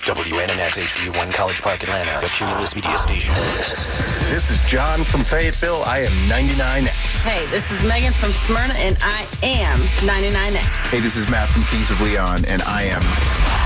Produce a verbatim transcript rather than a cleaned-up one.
W N N X H D one College Park, Atlanta, a Cumulus Media station. This is John from Fayetteville. I am ninety-nine X. Hey, this is Megan from Smyrna, and I am ninety-nine X. Hey, this is Matt from Kings of Leon, and I am